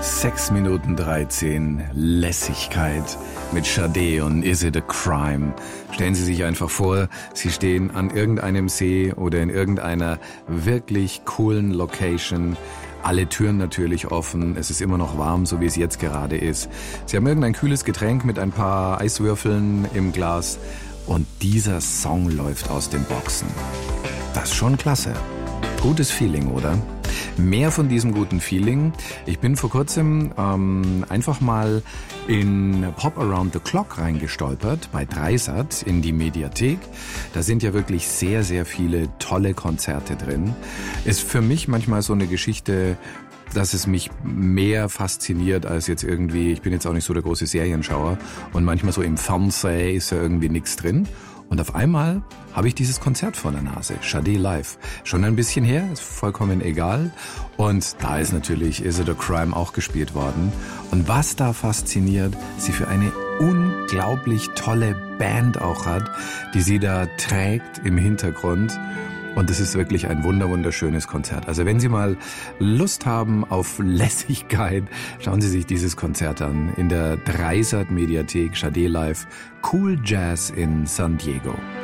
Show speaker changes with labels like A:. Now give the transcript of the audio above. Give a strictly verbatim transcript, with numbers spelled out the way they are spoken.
A: sechs Minuten dreizehn, Lässigkeit mit Sade und Is It a Crime. Stellen Sie sich einfach vor, Sie stehen an irgendeinem See oder in irgendeiner wirklich coolen Location. Alle Türen natürlich offen, es ist immer noch warm, so wie es jetzt gerade ist. Sie haben irgendein kühles Getränk mit ein paar Eiswürfeln im Glas und dieser Song läuft aus den Boxen. Das ist schon klasse. Gutes Feeling, oder? Mehr von diesem guten Feeling. Ich bin vor kurzem ähm, einfach mal in Pop Around the Clock reingestolpert, bei Dreisat in die Mediathek. Da sind ja wirklich sehr, sehr viele tolle Konzerte drin. Ist für mich manchmal so eine Geschichte, dass es mich mehr fasziniert als jetzt irgendwie, ich bin jetzt auch nicht so der große Serienschauer und manchmal so im Fernsehen ist ja irgendwie nichts drin. Und auf einmal habe ich dieses Konzert vor der Nase, Sade live. Schon ein bisschen her, ist vollkommen egal. Und da ist natürlich Is It a Crime auch gespielt worden. Und was da fasziniert, sie für eine unglaublich tolle Band auch hat, die sie da trägt im Hintergrund. Und es ist wirklich ein wunder wunderschönes Konzert. Also wenn Sie mal Lust haben auf Lässigkeit, schauen Sie sich dieses Konzert an. In der Dreisat Mediathek, Sade live, Cool Jazz in San Diego.